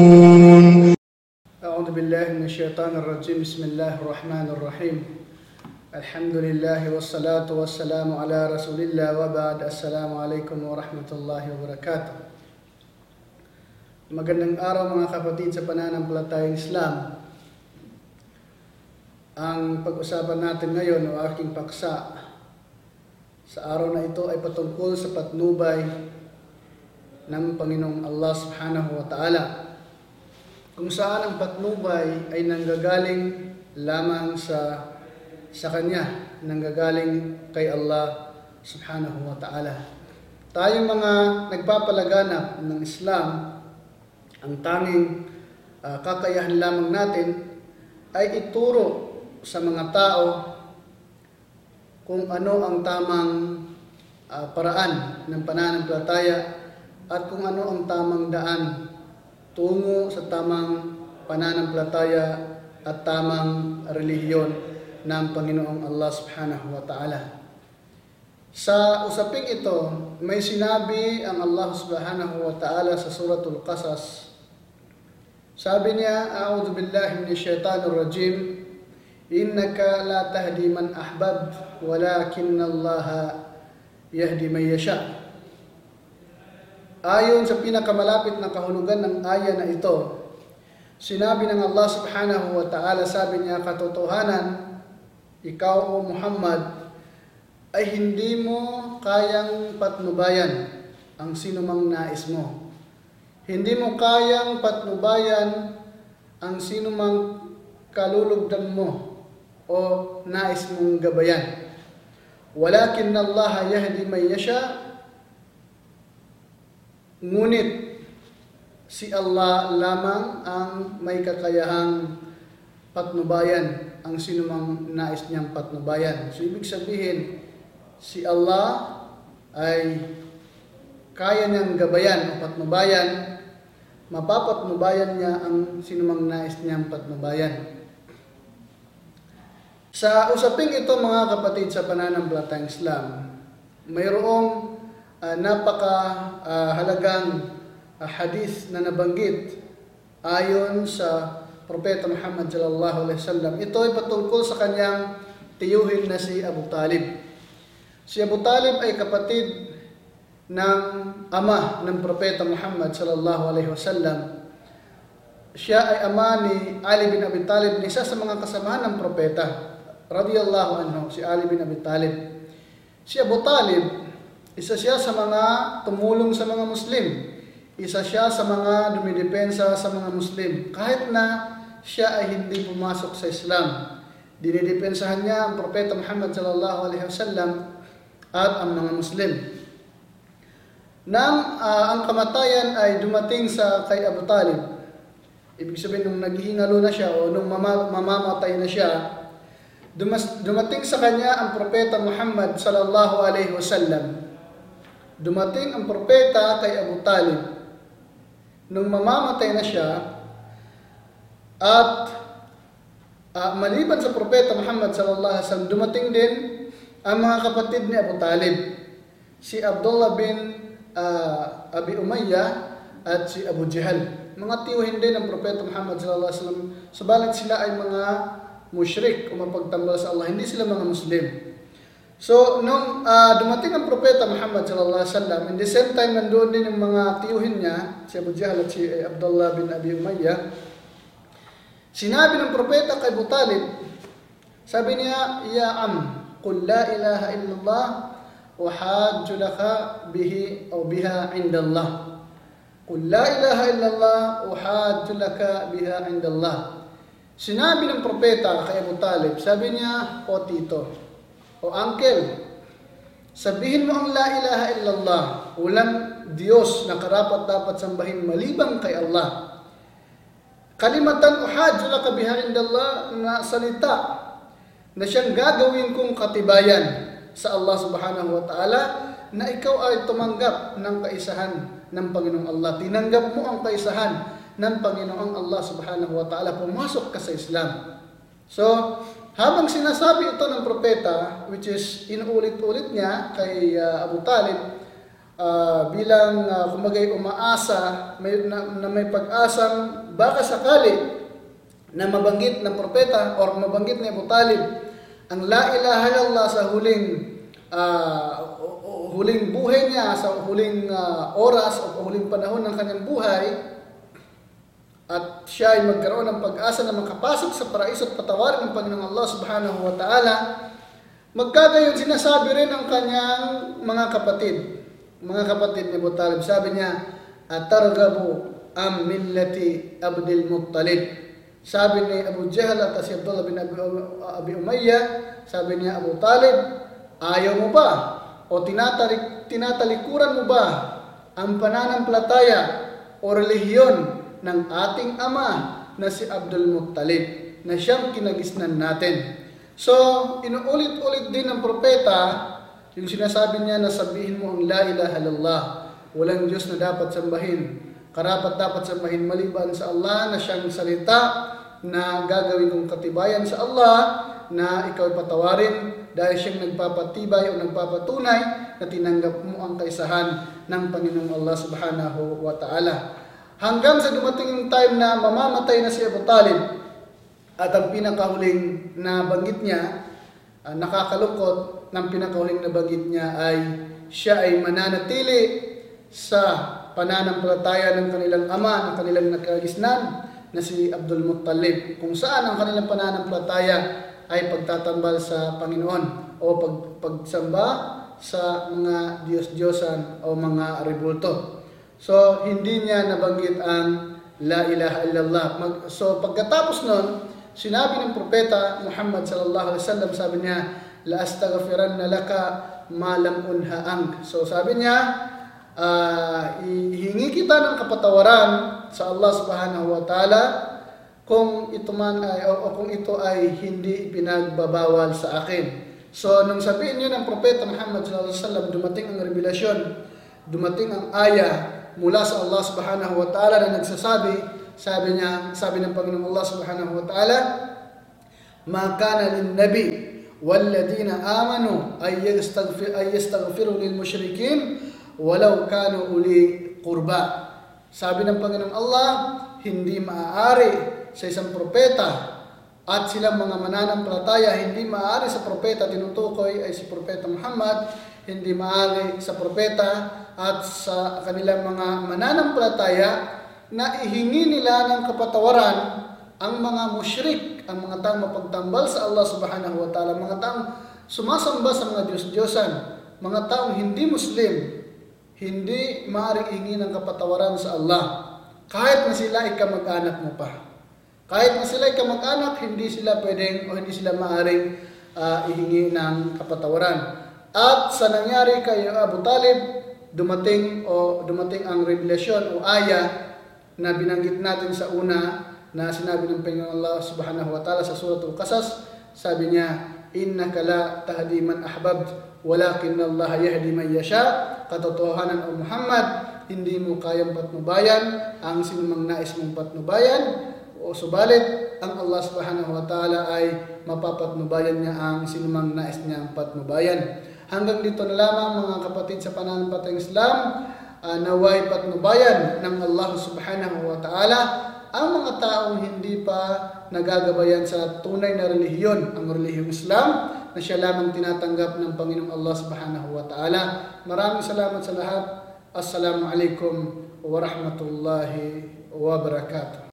أعوذ بالله من الشيطان الرجيم. بسم الله الرحمن الرحيم. الحمد لله والصلاة والسلام على رسول الله وبعد. السلام عليكم ورحمة الله وبركاته. Magandang araw mga kapatid sa pananampalatayang Islam. Ang pag-usapan natin ngayon o aking paksa sa araw na ito ay patungkol sa patnubay ng Panginoong Allah Subhanahu wa Ta'ala, kung saan ang patnubay ay nanggagaling lamang sa Kanya, nanggagaling kay Allah Subhanahu wa Ta'ala. Tayong mga nagpapalaganap ng Islam, ang tanging kakayahan lamang natin ay ituro sa mga tao kung ano ang tamang paraan ng pananampalataya at kung ano ang tamang daan tungo sa tamang pananampalataya at tamang relihiyon ng Panginoong Allah Subhanahu wa Ta'ala. Sa usaping ito, may sinabi ang Allah Subhanahu wa Ta'ala sa Suratul Qasas. Sabi niya, A'udhu billahi minash shaitanir rajim, Innaka la tahdi man ahbab, walakinna Allah yahdi man yasha. Ayon sa pinakamalapit na kahulugan ng aya na ito, sinabi ng Allah Subhanahu wa Ta'ala, sabi niya, katotohanan, ikaw o Muhammad, ay hindi mo kayang patnubayan ang sinumang nais mo. Hindi mo kayang patnubayan ang sinumang kalulugdan mo o nais mong gabayan. Walakin Allah yahdi man yasha. Ngunit si Allah lamang ang may kakayahang patnubayan ang sinumang nais niyang patnubayan. So ibig sabihin, si Allah ay kaya niyang gabayan o patnubayan, mapapatnubayan niya ang sinumang nais niyang patnubayan. Sa usaping ito mga kapatid sa pananampalatayang Islam, mayroong napakahalagang hadith na nabanggit ayon sa Propeta Muhammad sallallahu alaihi wasallam. Ito ay patungkol sa kanyang tiyuhin na si Abu Talib. Si Abu Talib ay kapatid ng ama ng Propeta Muhammad sallallahu alaihi wasallam. Siya ay ama ni Ali bin Abi Talib, isa sa mga kasamahan ng Propeta radiyallahu anhu, si Ali bin Abi Talib. Si Abu Talib, isa siya sa mga tumulong sa mga Muslim. Isa siya sa mga dumidepensa sa mga Muslim. Kahit na siya ay hindi pumasok sa Islam, dinidepensahan niya ang Propeta Muhammad sallallahu alaihi wasallam at ang mga Muslim. Nang ang kamatayan ay dumating sa kay Abu Talib, ibig sabihin nung naghihingalo na siya o nung mamamatay na siya, dumating sa kanya ang Propeta Muhammad sallallahu alaihi wasallam. Dumating ang propeta kay Abu Talib nung mamamatay na siya, at maliban sa Propeta Muhammad sallallahu alaihi wasallam, dumating din ang mga kapatid ni Abu Talib, si Abdullah bin Abi Umayyah at si Abu Jahal. Mga tiyuhin din ng Propeta Muhammad sallallahu alaihi wasallam, subalit sila ay mga mushrik o mapagtambal sa Allah, hindi sila mga Muslim. So, nung dumating ang Propeta Muhammad sallallahu alaihi wasallam, in the same time nandoon din yung mga tiyuhin niya, si Abu Jahl at si Abdullah bin Abi Umayyah. Sinabi ng Propeta kay Abu Talib, sabi niya, Ya qul la ilaha illallah wa hajju laka bihi o biha indallah. Qul la ilaha illallah wa hajju laka biha indallah. Sinabi ng Propeta kay Abu Talib, sabi niya, o tito, o uncle, sabihin mo ang la ilaha illallah, walang Diyos na karapat-dapat sambahin malibang kay Allah. Kalimatan uhajju laka biha indallah, na salita na siyang gagawin kong katibayan sa Allah Subhanahu wa Ta'ala na ikaw ay tumanggap ng kaisahan ng Panginoong Allah. Tinanggap mo ang kaisahan ng Panginoong Allah Subhanahu wa Ta'ala, pumasok ka sa Islam. So, habang sinasabi ito ng propeta, which is inuulit-ulit niya kay Abu Talib, bilang kumagay umaasa na may pag-asang baka sakali na mabanggit ng propeta or mabanggit ni Abu Talib ang la ilaha illallah sa huling buhay niya, sa huling oras o huling panahon ng kanyang buhay, at siya ay magkaroon ng pag-asa na makapasok sa paraiso at patawarin ng Panginoong Allah subhanahu wa ta'ala, magkagayon sinasabi rin ng kanyang mga kapatid ni Abu Talib. Sabi niya, atargabu am millati Abdul Muttalib. Sabi ni Abu Jahl at si Abdullah bin Abi Umayyah, sabi niya, Abu Talib, ayaw mo ba o tinatalikuran mo ba ang pananampalataya o relihiyon ng ating ama na si Abdul Muttalib na siyang kinagisnan natin? So, inuulit-ulit din ng propeta yung sinasabi niya na sabihin mo ang la ilaha illallah. Walang Diyos na dapat sambahin. Karapat dapat sambahin maliban sa Allah na siyang salita na gagawin kong katibayan sa Allah na ikaw patawarin dahil siyang nagpapatibay o nagpapatunay na tinanggap mo ang kaisahan ng Panginoong Allah subhanahu wa ta'ala. Hanggang sa dumating yung time na mamamatay na si Abu Talib at ang pinakahuling na banggit niya, nakakalungkot ng pinakahuling na banggit niya ay siya ay mananatili sa pananampalataya ng kanilang ama, ng kanilang nakagisnan na si Abdul Muttalib, kung saan ang kanilang pananampalataya ay pagtatambal sa Panginoon o pagsamba sa mga Diyos-Diyosan o mga rebulto. So, hindi niya nabanggit ang la ilaha illallah. So, pagkatapos nun, sinabi ng propeta Muhammad sallallahu alaihi wasallam, sabi niya, la astaghfiranna laka ma lam unha ank. So, sabi niya, ihingi kita ng kapatawaran sa Allah subhanahu wa ta'ala kung ito man ay o kung ito ay hindi ipinagbabawal sa akin. So nung sabihin niyo ng propeta Muhammad sallallahu alaihi wasallam, dumating ang revelasyon, dumating ang aya mula sa Allah subhanahu wa ta'ala na nagsasabi, sabi ng Panginoong Allah subhanahu wa ta'ala, ma kana lin nabi walladina amanu ay yastaghfiru lil mushrikin walau kanu uli qurba. Sabi ng Panginoong Allah, hindi maaari sa isang propeta at silang mga mananampalataya, hindi maaari sa propeta, tinutukoy ay si propeta Muhammad, hindi maaari sa propeta at sa kanilang mga mananampalataya na ihingi nila ng kapatawaran ang mga musyrik, ang mga taong mapagtambal sa Allah subhanahu wa ta'ala, mga taong sumasamba sa mga Diyos-Diyosan, mga taong hindi Muslim, hindi maaaring hingi ng kapatawaran sa Allah. Kahit na sila ay kamag-anak mo pa. Kahit na sila ay kamag-anak, hindi sila pwedeng o hindi sila maaaring ihingi ng kapatawaran. At sa nangyari kay Abu Talib, dumating ang revelasyon o aya na binanggit natin sa una na sinabi ng Panginoon Allah subhanahu wa ta'ala sa Suratul Qasas. Sabi niya, innaka la tahdi man ahbabt walakin Allah yahdi man yasha. Katotohanan o Muhammad, hindi mo kayang patnubayan ang sinumang nais mong patnubayan, o subalit ang Allah subhanahu wa ta'ala ay mapapatnubayan niya ang sinumang nais niyang patnubayan. Hanggang dito na lamang mga kapatid sa pananampalatayang Islam, naway patnubayan ng Allah subhanahu wa ta'ala ang mga taong hindi pa nagagabayan sa tunay na relihiyon, ang relihiyong Islam, na siya lamang tinatanggap ng Panginoong Allah subhanahu wa ta'ala. Maraming salamat sa lahat. Assalamualaikum warahmatullahi wabarakatuh.